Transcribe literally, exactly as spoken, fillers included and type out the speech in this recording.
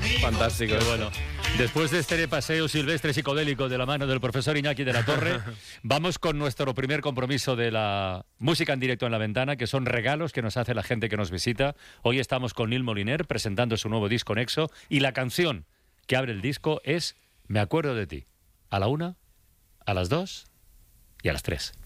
Fantástico. Pero bueno, después de este paseo silvestre psicodélico de la mano del profesor Iñaki de la Torre, vamos con nuestro primer compromiso de la música en directo en la ventana, que son regalos que nos hace la gente que nos visita. Hoy estamos con Nil Moliner presentando su nuevo disco Nexo, y la canción que abre el disco es Me acuerdo de ti. A la una, a las dos y a las tres.